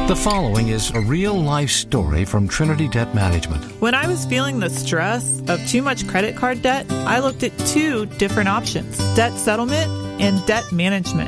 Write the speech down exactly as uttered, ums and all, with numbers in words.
The following is a real-life story from Trinity Debt Management. When I was feeling the stress of too much credit card debt, I looked at two different options: debt settlement and debt management.